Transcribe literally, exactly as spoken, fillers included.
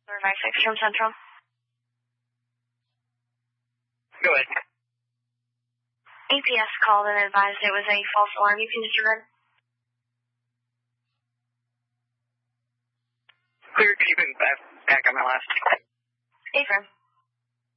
nine six from Central. Go ahead. A P S called and advised it was a false alarm. You can disregard. Clear, keeping back, back on my last. Affirm.